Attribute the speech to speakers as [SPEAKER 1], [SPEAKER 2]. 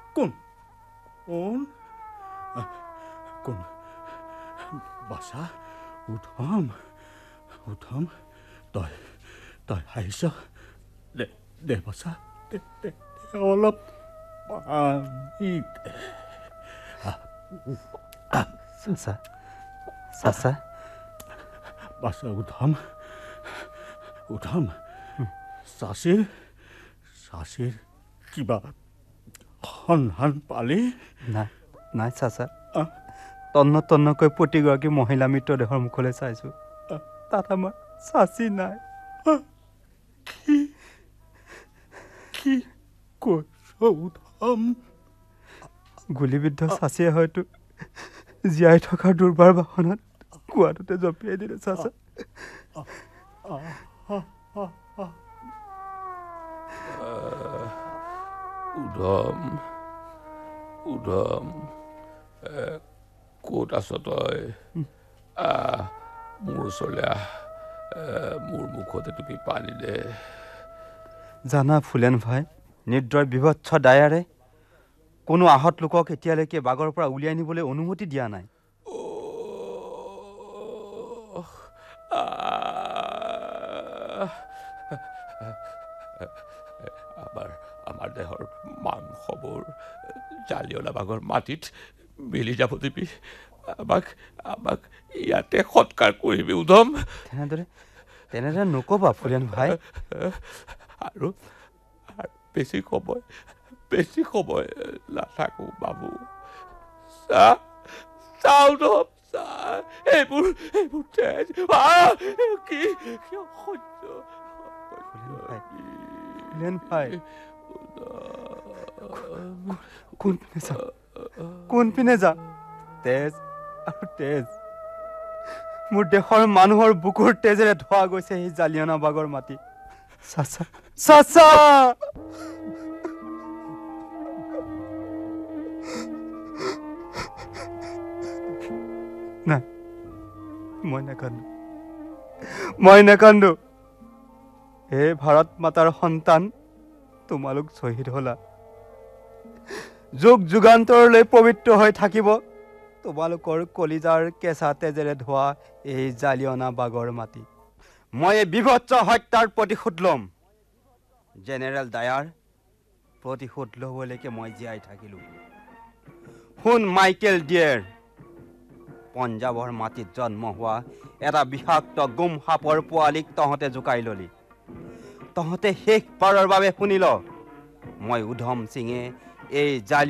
[SPEAKER 1] কোন কোন কোন বাছা উঠম উঠম তই তই আহিছ দে দে বাছা দে দে অলপ পানী দে
[SPEAKER 2] চাচা চাচা
[SPEAKER 1] বাছা উঠম উঠম চাচিৰ চাচিৰ কিবা সন্ধান পালি
[SPEAKER 2] নাই নাই চাচা তন্নকৈ প্ৰতিগৰাকী মহিলা মৃতদেহৰ মুখলৈ চাইছোঁ তাত আমাৰ চাচি নাই
[SPEAKER 1] কি কি কৈছ উঠম
[SPEAKER 2] গুলীবিদ্ধ চাচিয়ে হয়তো জীয়াই থকাৰ দুৰ্বাৰ বাসনত কুৱাটোতে জঁপিয়াই দিলে চাচা
[SPEAKER 3] উধম উধম ক'ত আছ তই মোৰ ওচৰলৈ আহ মোৰ মুখতে তুমি পানী দে
[SPEAKER 2] জানা ফুলেন ভাই নিৰ্দয় বিভৎস দায়াৰে কোনো আহত লোকক এতিয়ালৈকে বাগৰ পৰা উলিয়াই নিবলৈ অনুমতি দিয়া নাই
[SPEAKER 3] আমাৰ দেহৰ মাংসবোৰ জালিয়নাবাগৰ মাটিত মিলি যাব দিবি আমাক আমাক ইয়াতে সৎকাৰ কৰিবি উধম
[SPEAKER 2] তেনেদৰে নকবা ফুলেন ভাই
[SPEAKER 3] আৰু বেছি সময় নাথাকো বাবু উধম এইবোৰ তেজ কি অসহ্য
[SPEAKER 2] ফুলেন ভাই কোনপিনে যা তেজ আৰু তেজ মোৰ দেশৰ মানুহৰ বুকুৰ তেজেৰে ধোৱা গৈছে সেই জালিয়নাবাগৰ মাটি চাচা চাচা নাই মই নাকান্দো হে ভাৰত মাতাৰ সন্তান তোমালোক শ্বহীদ হলা যুগ যুগান্তৰলৈ পবিত্ৰ হৈ থাকিব তোমালোকৰ কলিজাৰ কেঁচা তেজেৰে ধোৱা এই জালিয়নাবাগৰ মাটি মই এই বিভৎস হত্যাৰ প্ৰতিশোধ ল'ম জেনেৰেল ডায়াৰ প্ৰতিশোধ ল'বলৈকে মই জীয়াই থাকিলোঁ শুন মাইকেল ডিয়েৰ পঞ্জাৱৰ মাটিত জন্ম হোৱা এটা বিষাক্ত গুম সাপৰ পোৱালীক তহঁতে জোকাই ললি তহঁতে শেষবাৰৰ বাবে শুনিল মই উধম সিঙে এই